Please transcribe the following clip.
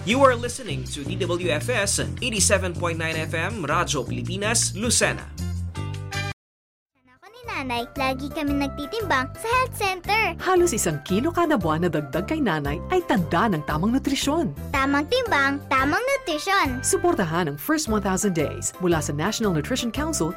You are listening to DWFS 87.9 FM, Radyo Pilipinas, Lucena. Ako ni Nanay, lagi kami nagtitimbang sa health center. Halos 1 kilo kada buwan na dagdag kay nanay ay tanda ng tamang nutrisyon. Tamang timbang, tamang nutrisyon. Suportahan ang first 1,000 days mula sa National Nutrition Council